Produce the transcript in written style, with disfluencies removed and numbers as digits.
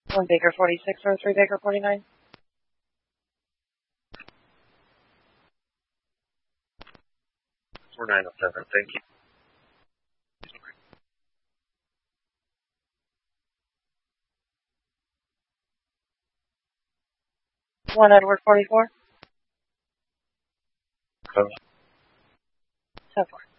1 Baker 46 or 3 Baker 49. 4907, thank you. One Edward 44. So So far.